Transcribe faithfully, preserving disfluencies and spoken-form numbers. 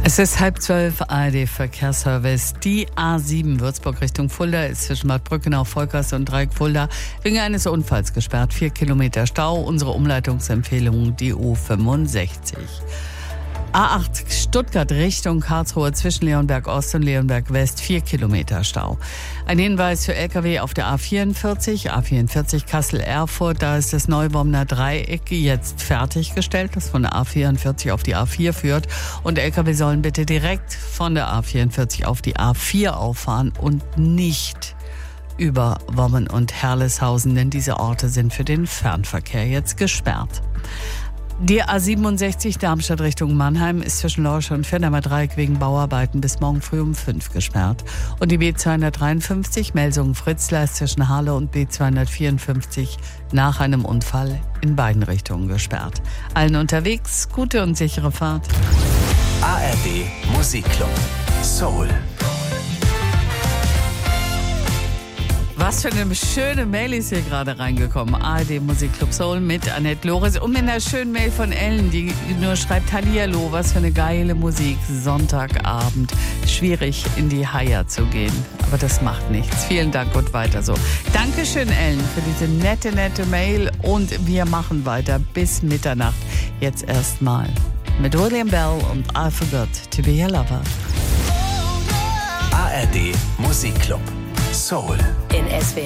Es ist halb zwölf, A R D-Verkehrsservice. Die A sieben Würzburg Richtung Fulda ist zwischen Bad Brückenau, Volkers und Dreieck Fulda wegen eines Unfalls gesperrt. Vier Kilometer Stau. Unsere Umleitungsempfehlung die U fünfundsechzig. A acht Stuttgart Richtung Karlsruhe zwischen Leonberg Ost und Leonberg West, vier Kilometer Stau. Ein Hinweis für L K W auf der A vierundvierzig, A vierundvierzig Kassel-Erfurt, da ist das Neubomner Dreieck jetzt fertiggestellt, das von der A vierundvierzig auf die A vier führt. Und L K W sollen bitte direkt von der A vierundvierzig auf die A vier auffahren und nicht über Wommen und Herleshausen, denn diese Orte sind für den Fernverkehr jetzt gesperrt. Die A siebenundsechzig Darmstadt Richtung Mannheim ist zwischen Lorsch und Viernheimer Dreieck wegen Bauarbeiten bis morgen früh um fünf gesperrt. Und die B zweihundertdreiundfünfzig Melsungen-Fritzlar ist zwischen Halle und B zweihundertvierundfünfzig nach einem Unfall in beiden Richtungen gesperrt. Allen unterwegs gute und sichere Fahrt. A R D Musikclub Soul. Was für eine schöne Mail ist hier gerade reingekommen. A R D Musikclub Soul mit Annette Loris und mit einer schönen Mail von Ellen, die nur schreibt: Hallihallo, was für eine geile Musik. Sonntagabend. Schwierig in die Haia zu gehen, aber das macht nichts. Vielen Dank und weiter so. Dankeschön, Ellen, für diese nette, nette Mail und wir machen weiter bis Mitternacht. Jetzt erstmal mit William Bell und I Forgot to Be Your Lover. A R D Musikclub Soul. In S W